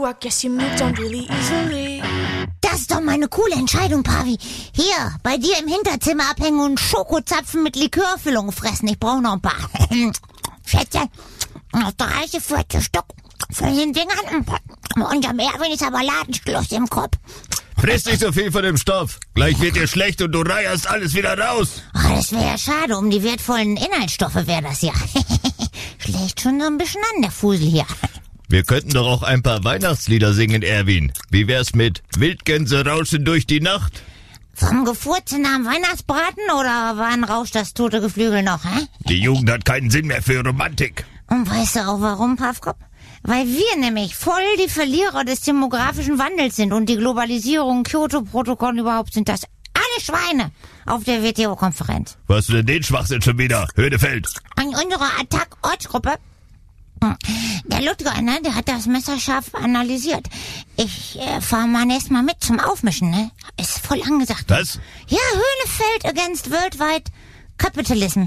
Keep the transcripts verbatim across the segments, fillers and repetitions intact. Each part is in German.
you, I guess you moved on really easily. Das ist doch mal eine coole Entscheidung, Pavi. Hier, bei dir im Hinterzimmer abhängen und Schokozapfen mit Likörfüllung fressen. Ich brauche noch ein paar. Schätze, noch drei, vier Stück von den Dingern. Unserem Erwin ist aber Ladenschluss im Kopf. Friss nicht so viel von dem Stoff. Gleich wird dir schlecht und du reierst alles wieder raus. Oh, das wäre ja schade. Um die wertvollen Inhaltsstoffe wäre das ja. Schlägt schon so ein bisschen an, der Fusel hier. Wir könnten doch auch ein paar Weihnachtslieder singen, Erwin. Wie wär's mit Wildgänse rauschen durch die Nacht? Vom Gefurze nach dem Weihnachtsbraten oder wann rauscht das tote Geflügel noch, hä? Die Jugend hat keinen Sinn mehr für Romantik. Und weißt du auch warum, Pavkop? Weil wir nämlich voll die Verlierer des demografischen Wandels sind und die Globalisierung, Kyoto-Protokoll überhaupt sind das alle Schweine auf der W T O-Konferenz. Was hast du denn den Schwachsinn schon wieder? Hödefeld. An unserer Attack-Ortsgruppe, der Ludger, ne, der hat das messerscharf analysiert. Ich äh, fahr mal nächstes Mal mit zum Aufmischen, ne? Ist voll angesagt. Was? Ja, Höhnefeld against Worldwide Capitalism.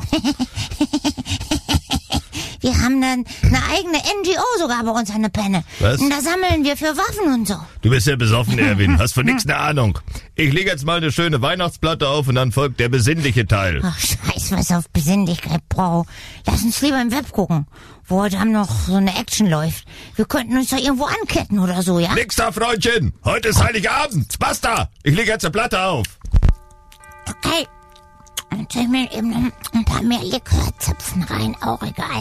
Wir haben dann eine eigene N G O sogar bei uns an der Penne. Was? Und da sammeln wir für Waffen und so. Du bist ja besoffen, Erwin. Hast von nichts eine Ahnung. Ich lege jetzt mal eine schöne Weihnachtsplatte auf und dann folgt der besinnliche Teil. Ach, scheiß was auf Besinnlichkeit, Bro. Lass uns lieber im Web gucken, wo heute Abend noch so eine Action läuft. Wir könnten uns doch irgendwo anketten oder so, ja? Nix da, Freundchen. Heute ist Heiligabend. Basta. Ich lege jetzt eine Platte auf. Okay. Dann tue ich mir eben noch ein paar mehr Likörzapfen rein. Auch egal.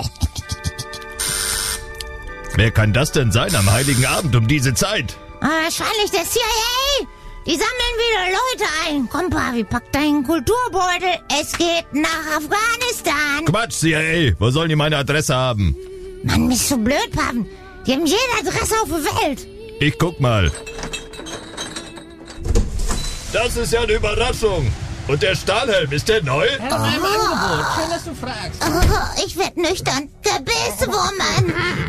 Wer kann das denn sein am Heiligen Abend um diese Zeit? Ah, wahrscheinlich der C I A. Die sammeln wieder Leute ein. Komm, Pavi, pack deinen Kulturbeutel. Es geht nach Afghanistan. Quatsch, C I A. Wo sollen die meine Adresse haben? Mann, bist du blöd, Paven. Die haben jede Adresse auf der Welt. Ich guck mal. Das ist ja eine Überraschung. Und der Stahlhelm, ist der neu? Herr, oh. Mein Angebot. Schön, dass du fragst. Oh, ich werd nüchtern. Gebisswoman.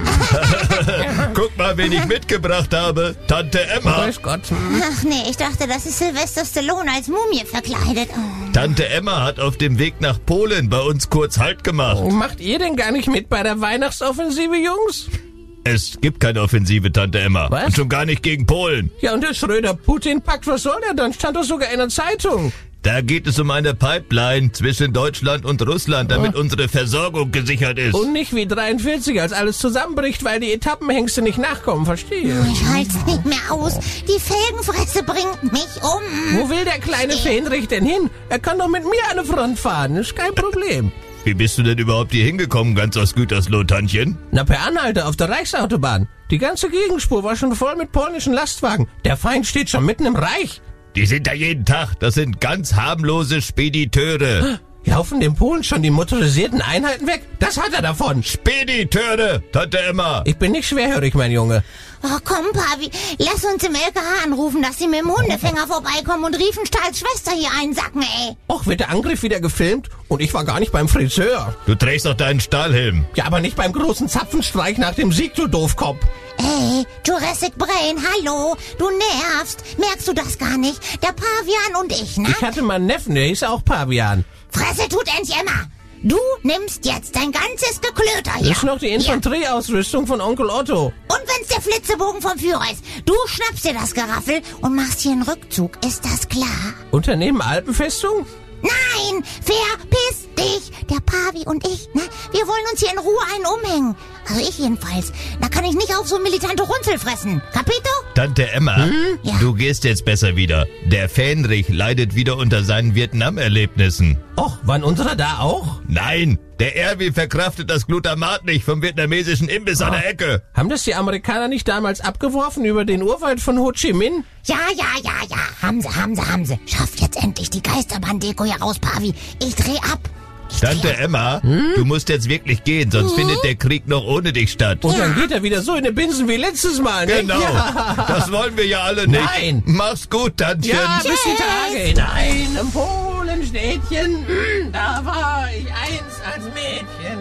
Guck mal, wen ich mitgebracht habe. Tante Emma. Grüß Gott. Ach nee, ich dachte, das ist Sylvester Stallone als Mumie verkleidet. Oh. Tante Emma hat auf dem Weg nach Polen bei uns kurz Halt gemacht. Oh, macht ihr denn gar nicht mit bei der Weihnachtsoffensive, Jungs? Es gibt keine Offensive, Tante Emma. Was? Und schon gar nicht gegen Polen. Ja, und der Schröder-Putin-Pakt, was soll der dann? Stand doch sogar in der Zeitung. Da geht es um eine Pipeline zwischen Deutschland und Russland, damit oh. unsere Versorgung gesichert ist. Und nicht wie dreiundvierzig, als alles zusammenbricht, weil die Etappenhengste nicht nachkommen, verstehe. Ich halt's nicht mehr aus. Die Felgenfresse bringt mich um. Wo will der kleine Fähnrich denn hin? Er kann doch mit mir an der Front fahren, ist kein Problem. Wie bist du denn überhaupt hier hingekommen, ganz aus Gütersloh, Tantchen? Na, per Anhalter auf der Reichsautobahn. Die ganze Gegenspur war schon voll mit polnischen Lastwagen. Der Feind steht schon mitten im Reich. Die sind da jeden Tag. Das sind ganz harmlose Spediteure. Laufen den Polen schon die motorisierten Einheiten weg? Das hat er davon. Spediteure, Tante Emma. Ich bin nicht schwerhörig, mein Junge. Oh, komm, Pavi, lass uns im L K H anrufen, dass sie mit dem Hundefänger vorbeikommen und Riefenstahls Schwester hier einsacken, ey. Och, wird der Angriff wieder gefilmt? Und ich war gar nicht beim Friseur. Du trägst doch deinen Stahlhelm. Ja, aber nicht beim großen Zapfenstreich nach dem Sieg, du Doofkopf. Ey, Jurassic Brain, hallo, du nervst. Merkst du das gar nicht? Der Pavian und ich, ne? Ich hatte mal einen Neffen, der hieß auch Pavian. Fresse tut endlich Emma. Du nimmst jetzt dein ganzes Geklöter hier. Das ist noch die Infanterieausrüstung von Onkel Otto. Und wenn's der Flitzebogen vom Führer ist, du schnappst dir das Geraffel und machst hier einen Rückzug, ist das klar? Unternehmen Alpenfestung? Nein, verpiss dich. Der Pavi und ich, ne? Wir wollen uns hier in Ruhe einen umhängen. Also ich jedenfalls. Da kann ich nicht auf so militante Runzel fressen. Capito? Tante Emma, hm? Ja. Du gehst jetzt besser wieder. Der Fähnrich leidet wieder unter seinen Vietnam-Erlebnissen. Och, waren unsere da auch? Nein, der Erwin verkraftet das Glutamat nicht vom vietnamesischen Imbiss oh. an der Ecke. Haben das die Amerikaner nicht damals abgeworfen über den Urwald von Ho Chi Minh? Ja, ja, ja, ja. Haben sie, haben sie, haben sie. Schafft jetzt endlich die Geisterbahn-Deko hier raus, Pavi. Ich dreh ab. Ich Tante dreh ab. Emma, hm? du musst jetzt wirklich gehen, sonst hm? findet der Krieg noch ohne dich statt. Und dann geht er wieder so in den Binsen wie letztes Mal, ne? Genau, ja. Das wollen wir ja alle nicht. Nein. Mach's gut, Tantchen. Ja, bis die Tage. In einem Polenstädtchen, da war ich einst als Mädchen.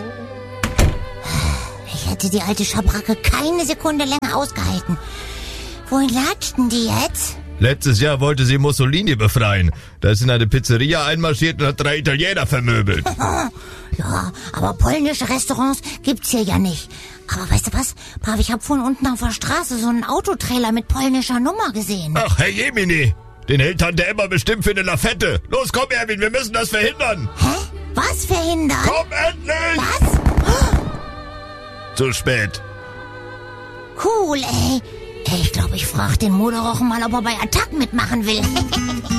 Ich hätte die alte Schabracke keine Sekunde länger ausgehalten. Wohin latschten die jetzt? Letztes Jahr wollte sie Mussolini befreien. Da ist in eine Pizzeria einmarschiert und hat drei Italiener vermöbelt. Ja, aber polnische Restaurants gibt's hier ja nicht. Aber weißt du was, Pavi, ich hab vorhin unten auf der Straße so einen Autotrailer mit polnischer Nummer gesehen. Ach, Herr Jemini, den hält Tante Emma bestimmt für eine Lafette. Los, komm, Erwin, wir müssen das verhindern. Hä? Was verhindern? Komm endlich! Was? Zu spät. Cool, ey. Ich glaube, ich frage den Moderochen mal, ob er bei Attack mitmachen will.